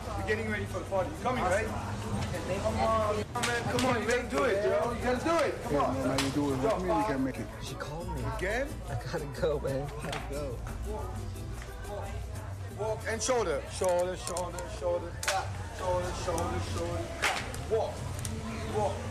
We're getting ready for the party. You coming, right? Come on, man. Come on. You gotta do it, yo. You gotta do it. Come on. Now you do it with me, you can make it. She called me. Again? I gotta go, man. Gotta go. Walk and shoulder. Shoulder, shoulder, shoulder. Shoulder, shoulder, shoulder. Walk. Walk.